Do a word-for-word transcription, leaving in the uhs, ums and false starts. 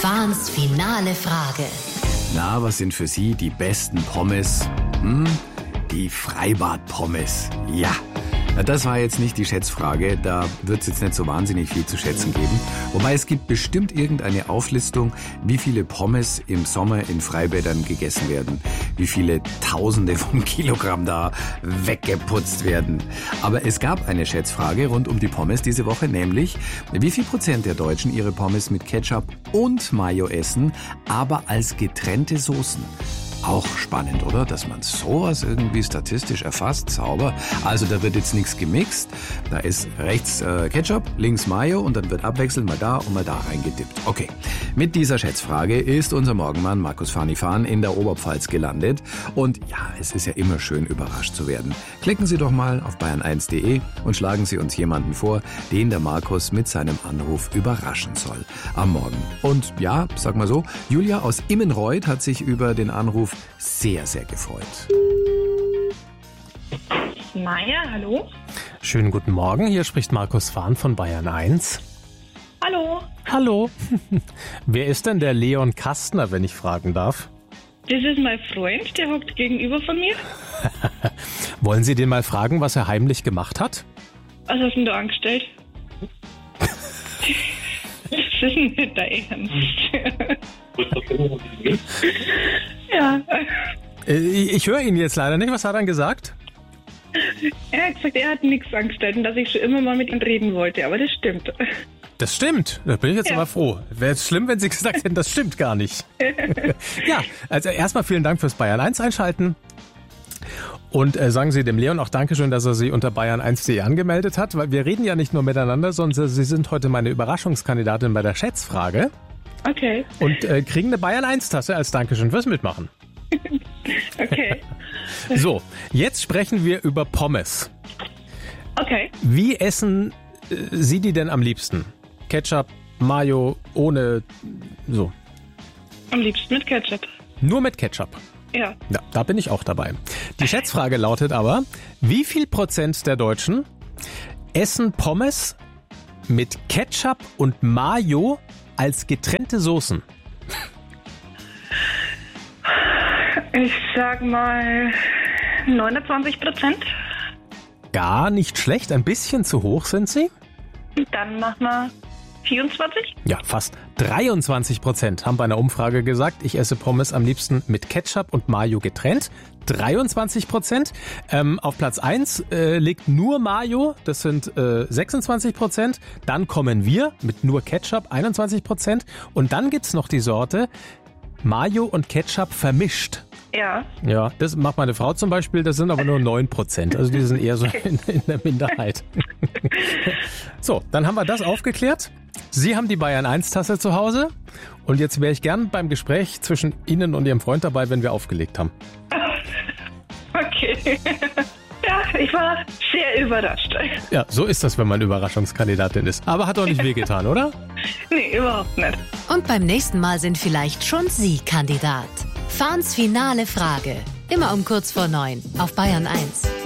Fahns finale Frage. Na, was sind für Sie die besten Pommes? Hm? Die Freibad-Pommes. Ja. Na, das war jetzt nicht die Schätzfrage, da wird es jetzt nicht so wahnsinnig viel zu schätzen geben. Wobei es gibt bestimmt irgendeine Auflistung, wie viele Pommes im Sommer in Freibädern gegessen werden. Wie viele Tausende von Kilogramm da weggeputzt werden. Aber es gab eine Schätzfrage rund um die Pommes diese Woche, nämlich wie viel Prozent der Deutschen ihre Pommes mit Ketchup und Mayo essen, aber als getrennte Soßen. Auch spannend, oder? Dass man sowas irgendwie statistisch erfasst. Sauber. Also da wird jetzt nichts gemixt. Da ist rechts äh, Ketchup, links Mayo und dann wird abwechselnd mal da und mal da reingedippt. Okay. Mit dieser Schätzfrage ist unser Morgenmann Markus Fanifan in der Oberpfalz gelandet. Und ja, es ist ja immer schön, überrascht zu werden. Klicken Sie doch mal auf bayern eins punkt de und schlagen Sie uns jemanden vor, den der Markus mit seinem Anruf überraschen soll. Am Morgen. Und ja, sag mal so, Julia aus Immenreuth hat sich über den Anruf sehr, sehr gefreut. Maja, hallo? Schönen guten Morgen, hier spricht Markus Fahn von Bayern eins. Hallo. Hallo. Wer ist denn der Leon Kastner, wenn ich fragen darf? Das ist mein Freund, der hockt gegenüber von mir. Wollen Sie den mal fragen, was er heimlich gemacht hat? Was hast du denn da angestellt? Das ist nicht dein Ernst. Ja. Ich höre ihn jetzt leider nicht. Was hat er denn gesagt? Er hat gesagt, er hat nichts angestellt und dass ich schon immer mal mit ihm reden wollte, aber das stimmt. Das stimmt. Da bin ich jetzt Ja. aber froh. Wäre es schlimm, wenn Sie gesagt hätten, das stimmt gar nicht. Ja, also erstmal vielen Dank fürs Bayern eins einschalten. Und äh, sagen Sie dem Leon auch Dankeschön, dass er Sie unter bayern eins punkt de angemeldet hat, weil wir reden ja nicht nur miteinander, sondern Sie sind heute meine Überraschungskandidatin bei der Schätzfrage. Okay, Und äh, kriegen eine Bayern eins Tasse als Dankeschön fürs Mitmachen. okay, So, jetzt sprechen wir über Pommes. okay. Wie essen äh, Sie die denn am liebsten? Ketchup, Mayo, ohne, so. Am liebsten mit Ketchup. Nur mit Ketchup. Ja, Ja, da bin ich auch dabei. Die Schätzfrage lautet aber, wie viel Prozent der Deutschen essen Pommes mit Ketchup und Mayo als getrennte Soßen? ich sag mal neunundzwanzig Prozent. Gar nicht schlecht, ein bisschen zu hoch sind sie. Dann machen wir vierundzwanzig. Ja, fast dreiundzwanzig Prozent haben bei einer Umfrage gesagt, ich esse Pommes am liebsten mit Ketchup und Mayo getrennt. dreiundzwanzig Prozent. Ähm, auf Platz eins äh, liegt nur Mayo, das sind äh, sechsundzwanzig Prozent. Dann kommen wir mit nur Ketchup, einundzwanzig Prozent. Und dann gibt's noch die Sorte Mayo und Ketchup vermischt. Ja, Ja, das macht meine Frau zum Beispiel, das sind aber nur neun Prozent. Also die sind eher so in, in der Minderheit. So, dann haben wir das aufgeklärt. Sie haben die Bayern eins Tasse zu Hause. Und jetzt wäre ich gern beim Gespräch zwischen Ihnen und Ihrem Freund dabei, wenn wir aufgelegt haben. okay. Ja, ich war sehr überrascht. Ja, so ist das, wenn man Überraschungskandidatin ist. Aber hat doch nicht wehgetan, oder? Nee, überhaupt nicht. Und beim nächsten Mal sind vielleicht schon Sie Kandidat. Fahns finale Frage. Immer um kurz vor neun auf Bayern eins.